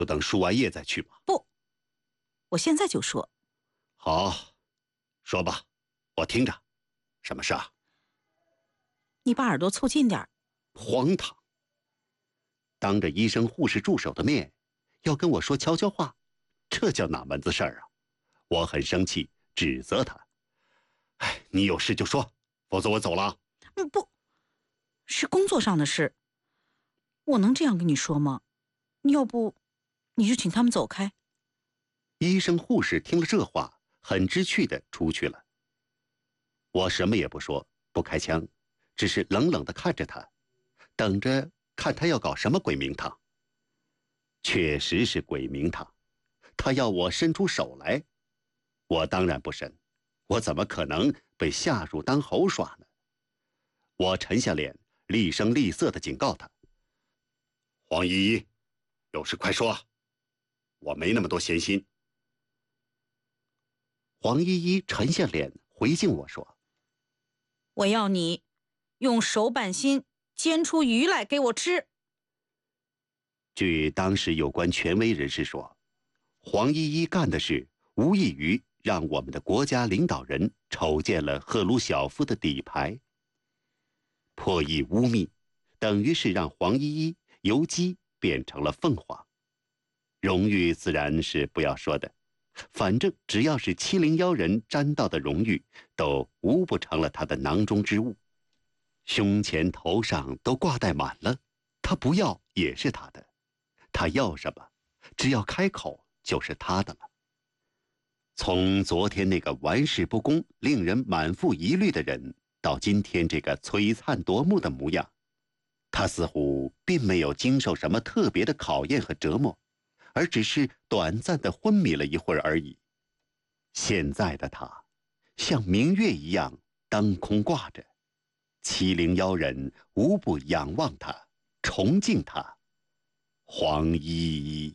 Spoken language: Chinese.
就等输完液再去吧。 不，我现在就说。 好，说吧，我听着。什么事啊？ 你把耳朵凑近点儿。 荒唐！当着医生护士助手的面，要跟我说悄悄话，这叫哪门子事儿啊？我很生气，指责他。哎，你有事就说，否则我走了。 不，是工作上的事，我能这样跟你说吗？要不，你就请他们走开。 医生护士听了这话，很知趣的出去了。我什么也不说，不开枪，只是冷冷的看着他，等着看他要搞什么鬼名堂。确实是鬼名堂，他要我伸出手来，我当然不伸，我怎么可能被下属当猴耍呢？我沉下脸，厉声厉色的警告他：黄依依，有事快说，我没那么多闲心。黄依依沉下脸回敬我说： 我要你用手板心煎出鱼来给我吃。 据当时有关权威人士说，黄依依干的事无异于让我们的国家领导人瞅见了赫鲁晓夫的底牌。破译污蔑，等于是让黄依依由鸡变成了凤凰。荣誉自然是不要说的，反正只要是701人沾到的荣誉，都无不成了他的囊中之物。胸前头上都挂带满了，他不要也是他的，他要什么，只要开口就是他的了。从昨天那个玩世不恭、令人满腹疑虑的人，到今天这个璀璨夺目的模样，他似乎并没有经受什么特别的考验和折磨，而只是短暂的昏迷了一会儿而已。现在的他，像明月一样当空挂着，701人无不仰望他，崇敬他。黄依依。